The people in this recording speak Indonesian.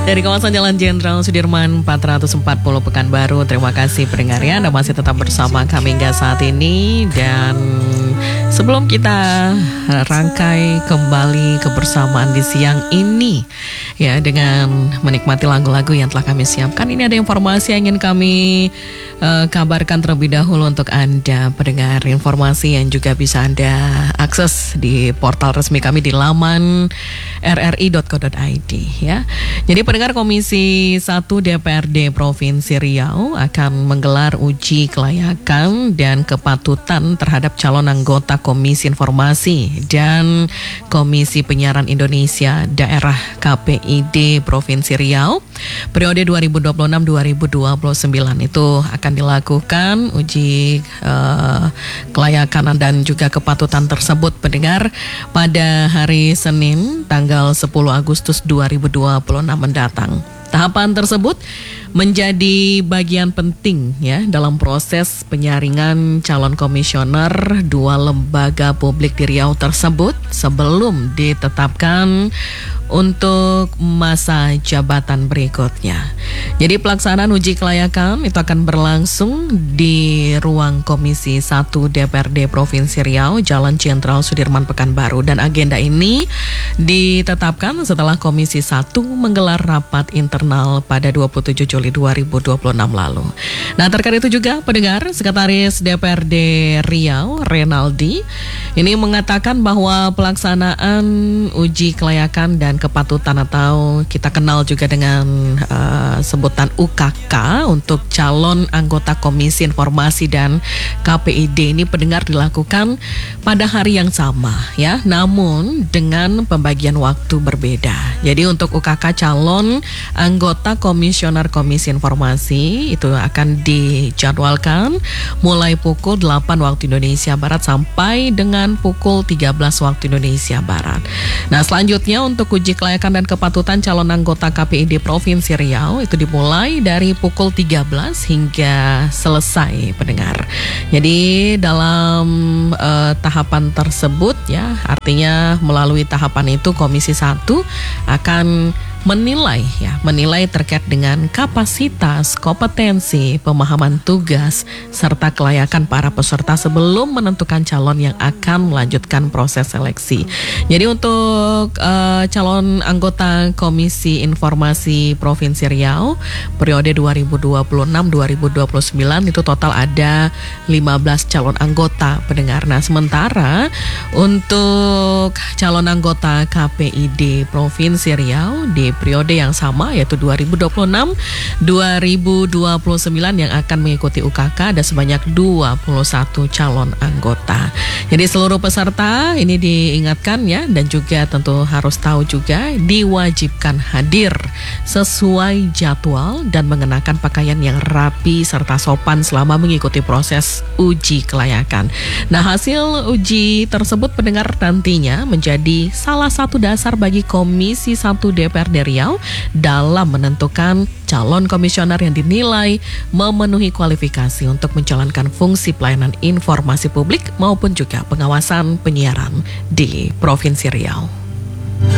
Dari kawasan Jalan Jenderal Sudirman 440 Pekanbaru. Terima kasih pendengar ya, Anda masih tetap bersama kami hingga saat ini. Dan sebelum kita rangkai kembali kebersamaan di siang ini ya, dengan menikmati lagu-lagu yang telah kami siapkan, ini ada informasi yang ingin kami kabarkan terlebih dahulu untuk Anda pendengar. Informasi yang juga bisa Anda akses di portal resmi kami di laman rri.co.id ya. Jadi pendengar, Komisi 1 DPRD Provinsi Riau akan menggelar uji kelayakan dan kepatutan terhadap calon anggota Komisi Informasi dan Komisi Penyiaran Indonesia Daerah KPID Provinsi Riau periode 2026-2029. Itu akan dilakukan uji kelayakan dan juga kepatutan tersebut pendengar pada hari Senin tanggal 10 Agustus 2026 mendatang. Tahapan tersebut menjadi bagian penting ya dalam proses penyaringan calon komisioner dua lembaga publik di Riau tersebut sebelum ditetapkan untuk masa jabatan berikutnya. Jadi pelaksanaan uji kelayakan itu akan berlangsung di ruang Komisi 1 DPRD Provinsi Riau, Jalan Jenderal Sudirman Pekanbaru, dan agenda ini ditetapkan setelah Komisi 1 menggelar rapat internal pada 27 Juli 2026 lalu. Nah, terkait itu juga pendengar, Sekretaris DPRD Riau Renaldi ini mengatakan bahwa pelaksanaan uji kelayakan dan kepatutan atau kita kenal juga dengan sebutan UKK untuk calon anggota Komisi Informasi dan KPID ini pendengar dilakukan pada hari yang sama ya, namun dengan pembagian waktu berbeda. Jadi untuk UKK calon anggota Komisioner Komisi Informasi itu akan dijadwalkan mulai pukul 8 waktu Indonesia Barat sampai dengan pukul 13 waktu Indonesia Barat. Nah, selanjutnya untuk uji kelayakan dan kepatutan calon anggota KPID Provinsi Riau itu dimulai dari pukul 13 hingga selesai pendengar. Jadi dalam tahapan tersebut ya, artinya melalui tahapan itu Komisi 1 akan menilai terkait dengan kapasitas, kompetensi, pemahaman tugas, serta kelayakan para peserta sebelum menentukan calon yang akan melanjutkan proses seleksi. Jadi untuk calon anggota Komisi Informasi Provinsi Riau periode 2026-2029 itu total ada 15 calon anggota pendengar. Nah, sementara untuk calon anggota KPID Provinsi Riau di periode yang sama yaitu 2026-2029 yang akan mengikuti UKK ada sebanyak 21 calon anggota. Jadi seluruh peserta ini diingatkan ya, dan juga tentu harus tahu juga diwajibkan hadir sesuai jadwal dan mengenakan pakaian yang rapi serta sopan selama mengikuti proses uji kelayakan. Nah, hasil uji tersebut pendengar nantinya menjadi salah satu dasar bagi Komisi 1 DPRD Riau dalam menentukan calon komisioner yang dinilai memenuhi kualifikasi untuk menjalankan fungsi pelayanan informasi publik maupun juga pengawasan penyiaran di Provinsi Riau.